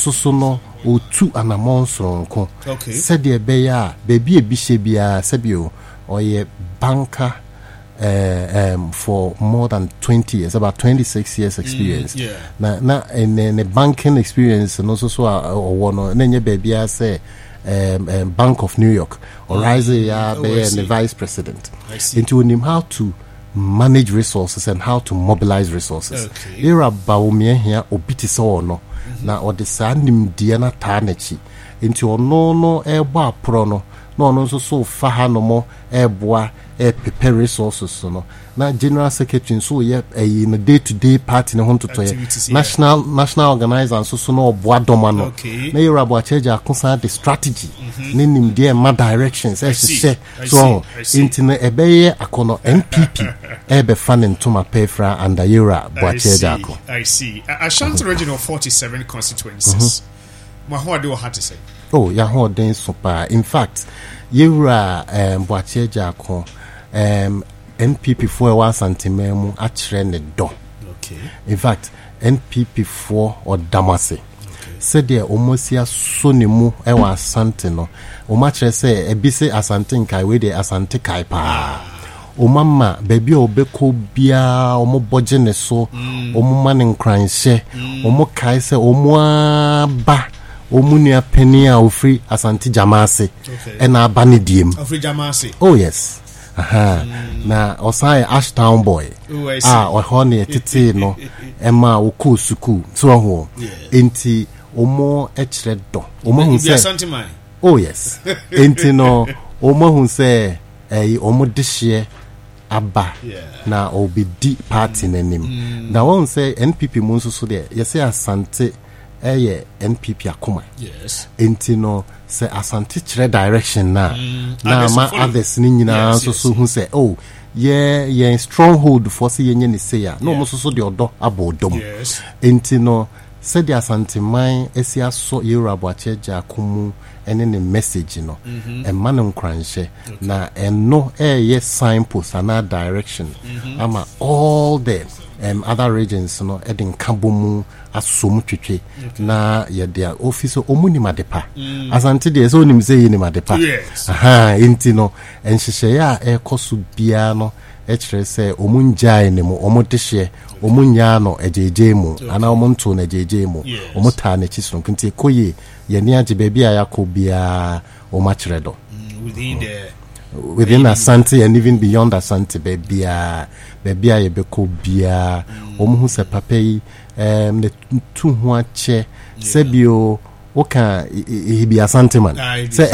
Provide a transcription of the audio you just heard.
so no o tu anamon sonko said the beya baby a bishebia sabio or ye banker for more than 20 years, about 26 years experience. Na in the banking experience and also so or one then your baby I say Bank of New York or Rise the vice president into him how to manage resources and how to mobilize resources. Era baumia here obiti so no na or the sandim diana tanechi into no eba prono no so faha no more eboa prepare resources no na general secretary so ye in a day-to-day party no to national organizer so no boadoma no na yera bo charge akonsa the strategy nim there ma directions so into na ebeye akono NPP ebe fan to ma pefra and yera bo charge akon. I see. Ashanti region of 47 constituencies. What do you have to say? Oh, ya ho den super. In fact, yera bo charge akon NPP for one santimemu actually ne do. In fact, NPP for or Damase. Said there almost ya sonimu ewa asante no. Omachre say ebise asante nkai we de asante kai pa. Omama baby obeko bia omo boje ne so omo mane nkranhye omo kai se omo ba omo nua pani a ofri asante jamase ena aba ne diem. Ofri jamase. Oh yes. Na osai Ashtown boy ohone tete no ema oku suku so ho enti omo echre do omo hu se oh yes enti no omo hu se omo dehye aba na obedi party nanim na won say NPP mu nso so de yese asante NPP akoma enti no say asante chire direction na ma others ni nyina so hu say oh yeah stronghold for say yenye ni say ya no mo so de odo abodom enti no say the asante man esia so Yoruba acheja akumu ene ne message no e man nkranhye na eno signpost and direction ama all the other regions no edin kabomu asom twetwe na ye dia office omuni madepa asante de so onim say ni madepa enti no enhyehyɛ ya ekoso bia no ekire say omunjae ne mu omodehye omunya no ejeje mu ana omonto na ejeje mu omota na chisro nti koye ye ni age baby a yakobia omachire do within Asante and even beyond Asante baby a ye beko bia omuhu se papai ne tu ho ache sebio oka he be Asante man